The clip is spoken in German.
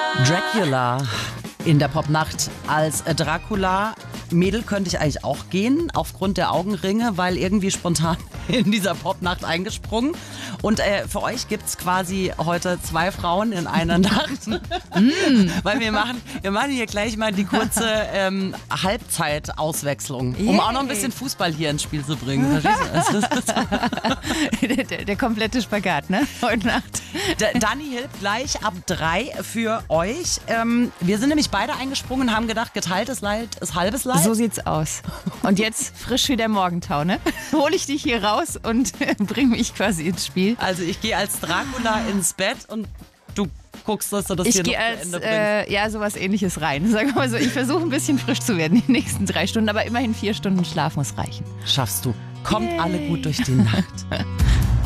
Dracula in der Popnacht als Dracula. Mädel könnte ich eigentlich auch gehen, aufgrund der Augenringe, weil irgendwie spontan in dieser Popnacht eingesprungen. Und für euch gibt es quasi heute 2 Frauen in einer Nacht. Weil wir machen hier gleich mal die kurze Halbzeitauswechslung, um auch noch ein bisschen Fußball hier ins Spiel zu bringen. Verstehst du? Der komplette Spagat, ne? Heute Nacht. Dani hilft gleich ab 3 für euch. Wir sind nämlich beide eingesprungen und haben gedacht, geteiltes Leid ist halbes Leid. So sieht's aus. Und jetzt frisch wie der Morgentau, ne? Hol ich dich hier raus und bring mich quasi ins Spiel. Also ich gehe als Dracula ins Bett und du guckst, dass du das hier noch zu Ende bringst. Ja, sowas Ähnliches rein. Sagen wir mal so, ich versuche ein bisschen frisch zu werden die nächsten 3 Stunden, aber immerhin 4 Stunden Schlaf muss reichen. Schaffst du. Kommt alle gut durch die Nacht.